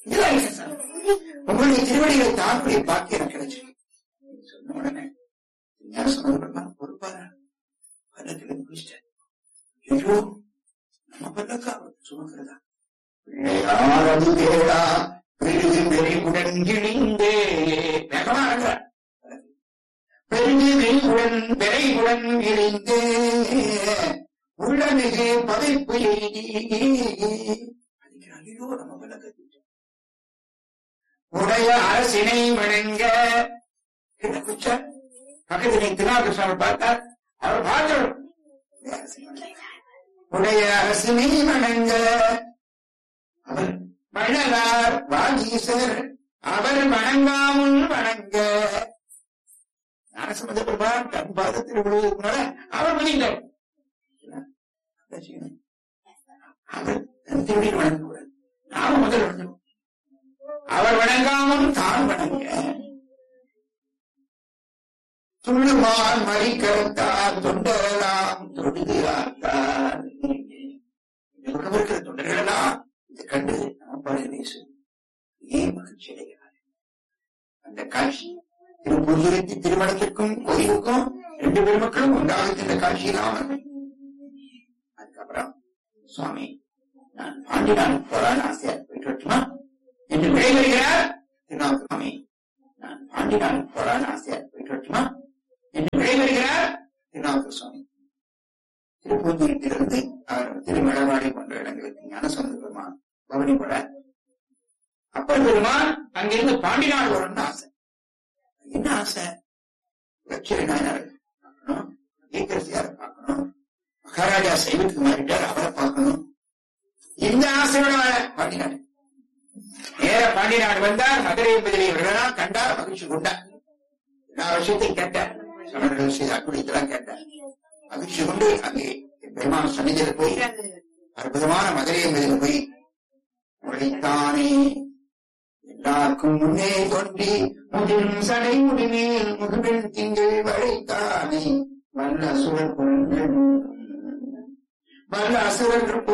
உங்களுடைய திருவடிகளை தாக்குடைய பாக்கி எனக்கு கிடைச்சிருக்கு சொன்ன உடனே சொன்னது பொறுப்பான பல்லக்கில முடிச்சிட்டேன். ஐயோ நம்ம பல்லக்கா சுமக்கிறதா பிள்ளையாரது கேடா பெருகு வெறிவுடன் கிழிந்தே வேகமா இருக்கிற பெருகு வெறிவுடன் விரைவுடன் கிழிந்தே உள்ளமிகு பதைப்பு எய்தி ஐயோ நம்ம பல்லக்க உடைய அரசினை வணங்க பக்கத்தினை திருநாகிருஷ்ணன் பார்த்தார். அவர் பார்த்தார் உடைய அரசினை வணங்க அவர் வள்ளலார் வாகீசர் அவர் வணங்காமுன் வணங்க ஞானசம்பந்த பெருமான் தன் பாதத்தில் விழுவதற்குனால அவர் வணங்கினார். அவர் தன் திருவிழி வணங்கக்கூடாது, நாம முதல் வணங்கணும். அவர் வணங்காமல் தான் வணங்க துள்ளுமான் மறி கருத்தார் தொண்டரெல்லாம் தொடுகிறார். இருக்கிற தொண்டர்கள் எல்லாம் இதை கண்டு நாம் பழகேசு ஏன் மகிழ்ச்சி அடைகிறார். அந்த காட்சி திருப்பூர்துரைக்கு திருமணத்திற்கும் கோயிலுக்கும் 2 பெருமக்களும் உண்டாக இந்த காட்சியிலாமல் அதுக்கப்புறம் சுவாமி நான் பாண்டி நான் போறான்னு ஆசையா போயிட்டு வரட்டுமா என்று விடைபெறுகிறார். திருநாவுக்கரசுவாமி நான் பாண்டி நான் போறான்னு ஆசையா போயிட்டு வரட்டுமா என்று விடைபெறுகிறார் திருநாவுக்கரசுவாமி. திருப்பூந்தூரிலிருந்து அவர் திருமணவாடி போன்ற இடங்களுக்கு ஞானசம்பந்த பெருமான் பவனி போற அப்பர் பெருமான் அங்கிருந்து பாண்டி நாடு வரணும்னு ஆசை. என்ன ஆசை? லட்சுமி நாயனார் பார்க்கணும், ஏக்கரசியார பார்க்கணும், மகாராஜா சைவத்துக்கு மாறிட்டார் அவரை பார்க்கணும். இந்த ஆசையோட பாண்டினாடு நேர பாண்டிநாடு வந்தார். மதுரை என்பதிலே இவர்களெல்லாம் கண்டார், மகிழ்ச்சி கொண்டார். நான் விஷயத்தை கேட்டார், சமணர்கள் செய்த அக்குடித்தெல்லாம் கேட்டார். மகிழ்ச்சி கொண்டு அங்கே பெருமான சன்னிதியில் போய் அற்புதமான மதுரை என்பதில் போய் உழைத்தானே எல்லாருக்கும் முன்னே தோன்றி முதிரும் சடை முடிமேல் முதுபின் திங்கள் வழைத்தானே வல்ல அசுரர்கள்